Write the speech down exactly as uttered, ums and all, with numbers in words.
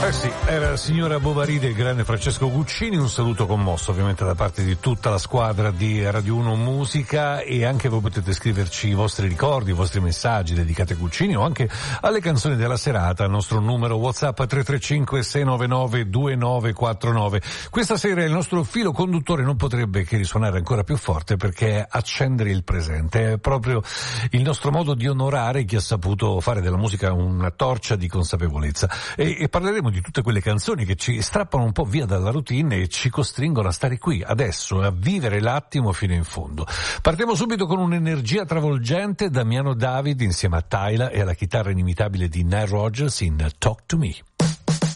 Eh sì, era la signora Bovary del grande Francesco Guccini, un saluto commosso ovviamente da parte di tutta la squadra di Radio uno Musica, e anche voi potete scriverci i vostri ricordi, i vostri messaggi dedicati a Guccini o anche alle canzoni della serata al nostro numero WhatsApp tre tre cinque sei nove nove due nove quattro nove. Questa sera il nostro filo conduttore non potrebbe che risuonare ancora più forte, perché è accendere il presente, è proprio il nostro modo di onorare chi ha saputo fare della musica una torcia di consapevolezza, e, e parleremo di tutte quelle canzoni che ci strappano un po' via dalla routine e ci costringono a stare qui, adesso, a vivere l'attimo fino in fondo. Partiamo subito con un'energia travolgente, Damiano David insieme a Tyla e alla chitarra inimitabile di Nile Rodgers in Talk to Me.